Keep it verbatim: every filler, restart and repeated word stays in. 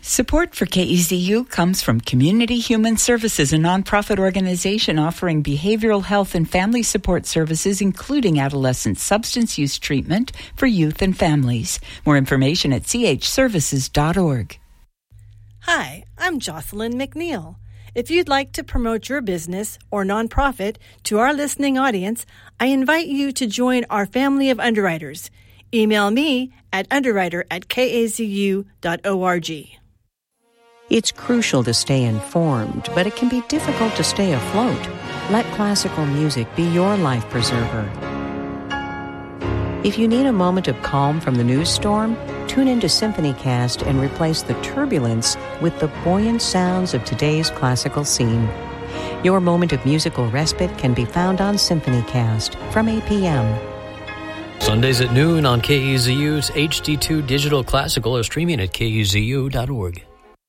Support for K E Z U comes from Community Human Services, a nonprofit organization offering behavioral health and family support services, including adolescent substance use treatment for youth and families. More information at c h services dot org. Hi, I'm Jocelyn McNeil. If you'd like to promote your business or nonprofit to our listening audience, I invite you to join our family of underwriters. Email me at underwriter at k a z u dot org. It's crucial to stay informed, but it can be difficult to stay afloat. Let classical music be your life preserver. If you need a moment of calm from the news storm, tune into SymphonyCast and replace the turbulence with the buoyant sounds of today's classical scene. Your moment of musical respite can be found on SymphonyCast from eight p.m. Sundays at noon on K E Z U's H D two Digital Classical or streaming at k e z u dot org.